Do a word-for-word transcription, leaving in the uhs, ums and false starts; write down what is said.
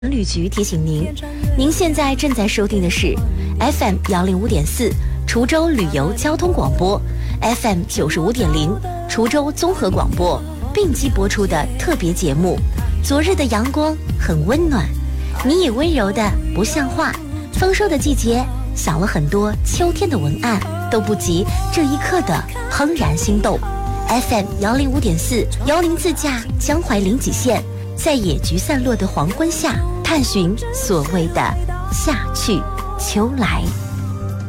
旅局提醒您，您现在正在收听的是 F M 幺零五点四滁州旅游交通广播 ，F M 九十五点零滁州综合广播并机播出的特别节目。昨日的阳光很温暖，你也温柔的不像话。丰收的季节，想了很多秋天的文案，都不及这一刻的怦然心动。F M 幺零五点四由您自驾江淮临济县，在野菊散落的黄昏下，探寻所谓的夏去秋来。